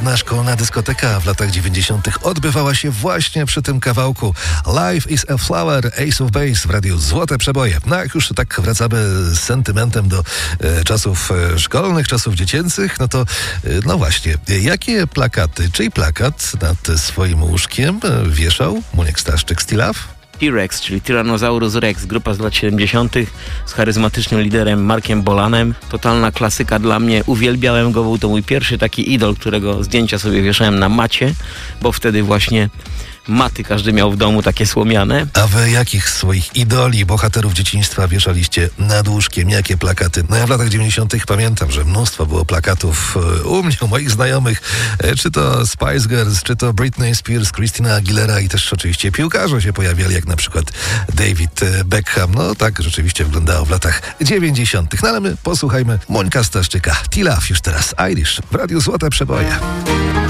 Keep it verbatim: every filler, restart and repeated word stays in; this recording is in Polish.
Jedna szkolna dyskoteka w latach dziewięćdziesiątych odbywała się właśnie przy tym kawałku. Life is a Flower, Ace of Base w radiu Złote Przeboje. No jak już tak wracamy z sentymentem do e, czasów e, szkolnych, czasów dziecięcych, no to e, no właśnie, jakie plakaty, czyj plakat nad swoim łóżkiem e, wieszał Muniek Staszczyk z T-Love? T-Rex, czyli Tyrannosaurus Rex, grupa z lat siedemdziesiątych z charyzmatycznym liderem Markiem Bolanem. Totalna klasyka dla mnie, uwielbiałem go, był to mój pierwszy taki idol, którego zdjęcia sobie wieszałem na macie, bo wtedy właśnie maty każdy miał w domu takie słomiane. A wy jakich swoich idoli, bohaterów dzieciństwa wieszaliście nad łóżkiem? Jakie plakaty? No ja w latach dziewięćdziesiątych pamiętam, że mnóstwo było plakatów u mnie, u moich znajomych, czy to Spice Girls, czy to Britney Spears, Christina Aguilera i też oczywiście piłkarze się pojawiali, jak na przykład David Beckham. No tak rzeczywiście wyglądało w latach dziewięćdziesiątych. No ale my posłuchajmy Mońka Staszczyka. T-Love już teraz, Irish w radiu Złote Przeboje.